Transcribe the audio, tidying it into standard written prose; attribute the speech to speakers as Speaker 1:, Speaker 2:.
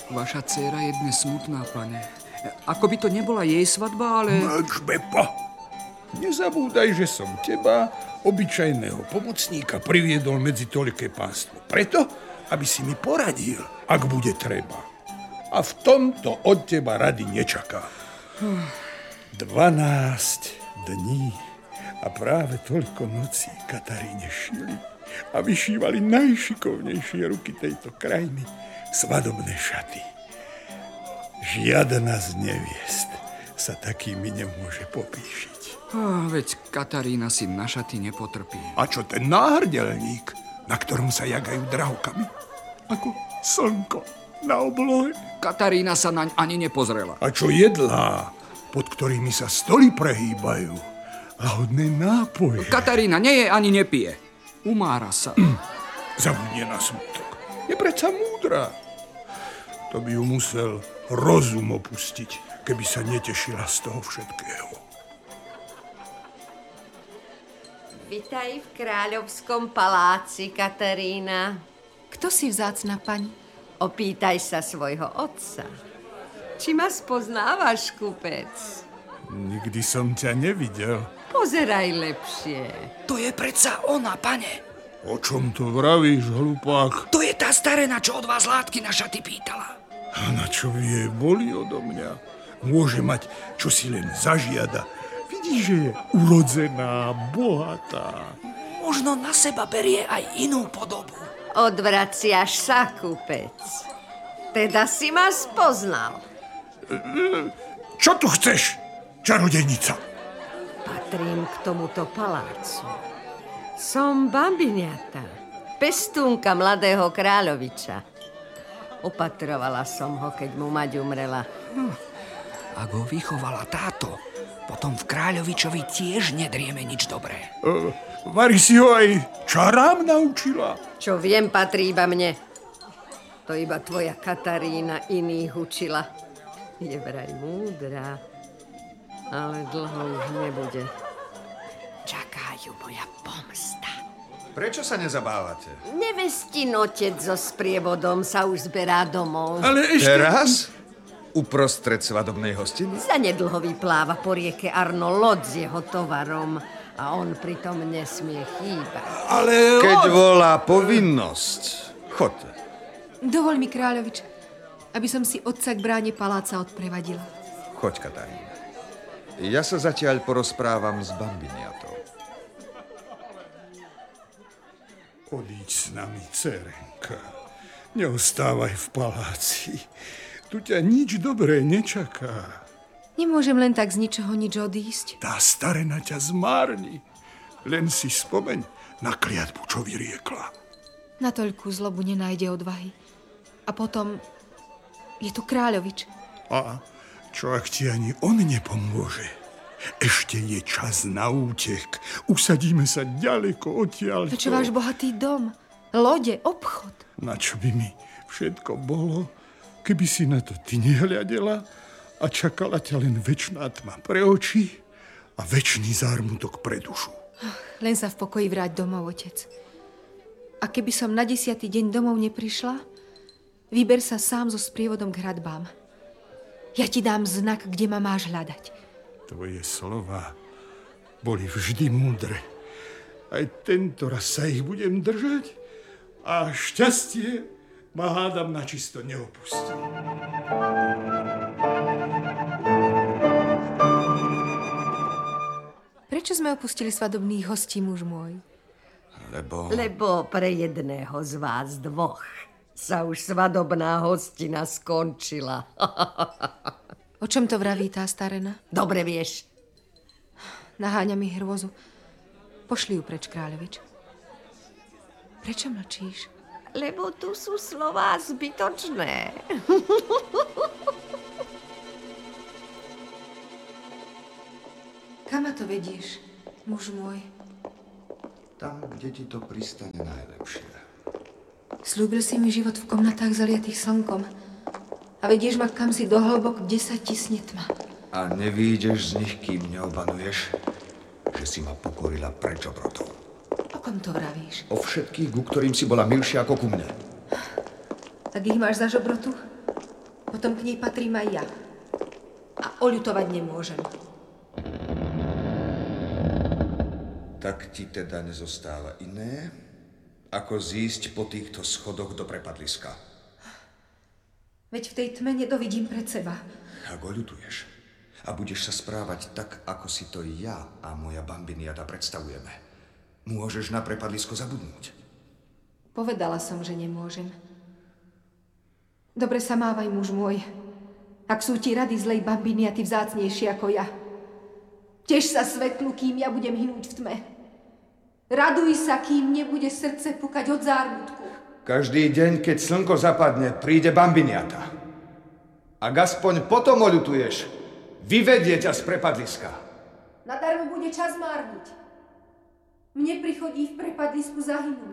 Speaker 1: Vaša dcéra je dnes smutná, pane. Ako by to nebola jej svadba, ale...
Speaker 2: Mlč, Beppo! Nezabúdaj, že som teba, obyčajného pomocníka, priviedol medzi toľké pánstvo. Preto, aby si mi poradil, ak bude treba. A v tomto od teba rady nečaká. 12 dní a práve toľko nocí Kataríne šili a vyšívali najšikovnejšie ruky tejto krajiny svadobné šaty. Žiadna z neviest sa takými nemôže popíšiť.
Speaker 1: Veď Katarína si na šaty nepotrpí.
Speaker 2: A čo ten náhrdelník, na ktorom sa jagajú drahokami? Ako slnko na oblohe.
Speaker 1: Katarína sa naň ani nepozrela.
Speaker 2: A čo jedlá, pod ktorými sa stoly prehýbajú? Lahodné nápoje.
Speaker 1: Katarína nie je ani nepije. Umára sa.
Speaker 2: Zabudne na smutok. Je predsa múdra. To by ju musel rozum opustiť, keby sa netešila z toho všetkého.
Speaker 3: Vitaj v kráľovskom paláci, Katarína.
Speaker 4: Kto si vzácna, pani?
Speaker 3: Opýtaj sa svojho otca. Či ma spoznávaš, kupec?
Speaker 2: Nikdy som ťa nevidel.
Speaker 3: Pozeraj lepšie.
Speaker 1: To je predsa ona, pane.
Speaker 2: O čom to vravíš, hlupák?
Speaker 1: To je tá starena, čo od vás látky na šaty pýtala.
Speaker 2: A na čo by jej boli odo mňa? Môže mať, čo si len zažiada. Vidíš, že je urodzená, bohatá.
Speaker 1: Možno na seba berie aj inú podobu.
Speaker 3: Odvraciaš sa, kupec. Teda si ma spoznal.
Speaker 2: Čo tu chceš, čarodejnica?
Speaker 3: Patrím k tomuto palácu. Som bambiniata, pestúnka mladého kráľoviča. Opatrovala som ho, keď mu mať umrela.
Speaker 1: Ak ho vychovala táto, potom v kráľovičovi tiež nedrieme nič dobré.
Speaker 2: Vari si ho aj čarám naučila?
Speaker 3: Čo viem, patrí iba mne. To iba tvoja Katarína iných učila. Je vraj múdra, ale dlho už nebude. Čaká ju moja pomsta.
Speaker 5: Prečo sa nezabávate?
Speaker 3: Nevestin otec so sprievodom sa už zberá domov.
Speaker 2: Ale ešte...
Speaker 5: Teraz? Uprostred svadobnej hostiny?
Speaker 3: Zanedlho vypláva po rieke Arno loď s jeho tovarom a on pritom nesmie chýbať.
Speaker 2: Ale...
Speaker 5: Keď volá povinnosť, chodte.
Speaker 4: Dovol mi, kráľovič, aby som si otca k bráne paláca odprevadila.
Speaker 5: Choď, Katarína. Ja sa zatiaľ porozprávam s bambiniatou.
Speaker 2: Odíď s nami, dcerenka. Neostávaj v paláci. Tu ťa nič dobré nečaká.
Speaker 4: Nemôžem len tak z ničoho nič odísť.
Speaker 2: Tá starena ťa zmárni. Len si spomeň na kliatbu, čo vyriekla.
Speaker 4: Na toľkú zlobu nenájde odvahy. A potom je tu kráľovič.
Speaker 2: A čo ak ti ani on nepomôže? Ešte je čas na útek. Usadíme sa ďaleko odtiaľ.
Speaker 4: To čo váš bohatý dom, lode, obchod.
Speaker 2: Na čo by mi všetko bolo, keby si na to ty nehľadela a čakala ťa len večná tma pre oči a večný zármutok pre dušu.
Speaker 4: Len sa v pokoji vráť domov, otec. A keby som na 10. deň domov neprišla, vyber sa sám so sprievodom k hradbám. Ja ti dám znak, kde ma máš hľadať.
Speaker 2: Tvoje slova boli vždy múdre. Aj tento raz sa ich budem držať a šťastie ma hádam na čisto neopustí.
Speaker 4: Prečo sme opustili svadobných hostí, muž môj?
Speaker 3: Lebo pre jedného z vás dvoch sa už svadobná hostina skončila.
Speaker 4: O čom to vraví tá starena?
Speaker 3: Dobre vieš.
Speaker 4: Naháňa mi hrôzu. Pošli ju preč, kráľovič. Prečo mlčíš?
Speaker 3: Lebo tu sú slová zbytočné.
Speaker 4: Kam ma to vedieš, muž môj?
Speaker 5: Tam, kde ti to pristane najlepšie.
Speaker 4: Sľúbil si mi život v komnatách zaliatých slnkom a vedieš ma kam si do hlbok, kde sa tisne tma.
Speaker 5: A nevídeš z nich, kým neobanuješ, že si ma pokorila preč obrotou.
Speaker 4: O kom to vravíš?
Speaker 5: O všetkých, ku ktorým si bola milšia ako ku mne.
Speaker 4: Tak ich máš za žobrotu? potom k nej patrím aj ja. A oľutovať nemôžem.
Speaker 5: Tak ti teda nezostáva iné, ako zísť po týchto schodoch do prepadliska.
Speaker 4: Veď v tej tme nedovidím pred seba.
Speaker 5: Ak oľutuješ a budeš sa správať tak, ako si to ja a moja bambiniata predstavujeme, môžeš na prepadlisko zabudnúť.
Speaker 4: Povedala som, že nemôžem. Dobre sa mávaj, muž môj. Ak sú ti rady zlej bambiniaty vzácnejšie ako ja. Tež sa svetlu, kým ja budem hynúť v tme. Raduj sa, kým nebude srdce pukať od zármutku.
Speaker 5: Každý deň, keď slnko zapadne, príde bambiniata. Ak aspoň potom oľutuješ, vyvedie ťa z prepadliska.
Speaker 4: Nadarmo bude čas márniť. Mne prichodí v prepadlisku zahynúť.